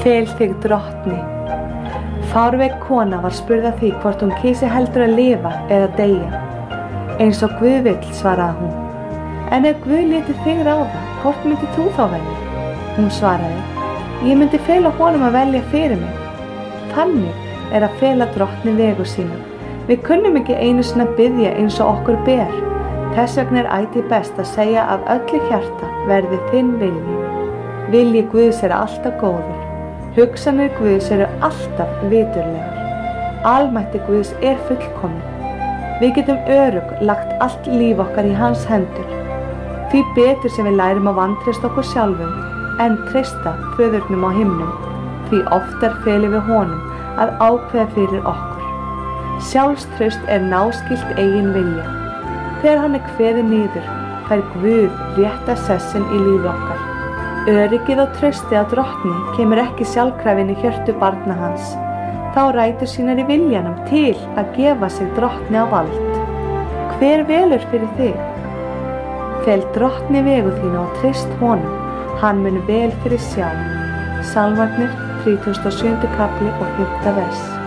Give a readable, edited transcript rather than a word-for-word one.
Fel þig drottni. Fárveik kona var spurð að því hvort hún kysi heldur að lifa eða deyja. Eins og Guð vill, svaraði hún. En ef Guð léti þig ráða, hvort myndi þú þá velja? Hún svaraði, ég myndi fela honum að velja fyrir mig. Þannig að fela drottni vegu sína. Við kunnum ekki einu sinni að biðja eins og okkur ber. Þess vegna ætíð best að segja af öllu hjarta verði þinn vilji. Vilji Guðs alltaf góður. Hugsanir Guðs alltaf viturlegar. Almætti Guðs fullkominn. Við getum örugg lagt allt líf okkar í hans hendur. Því betur sem við lærum að vantreysta okkur sjálfum en treysta föðurnum á himnum. Því oftar felum við honum að ákveða fyrir okkur. Sjálfstraust náskylt eigin vilja. Þegar hann kveðinn niður, fær Guð rétta sessin í lífi okkar. Öryggið og traustið á drottni kemur ekki sjálfkrafinn í hjörtu barna hans. Þá rætur sínar í viljanum til að gefa sig drottni á vald. Hver velur fyrir þig? Fel drottni vegu þína og treyst honum, hann mun vel fyrir sjá. Salmarnir 37. kapli og 5. vers.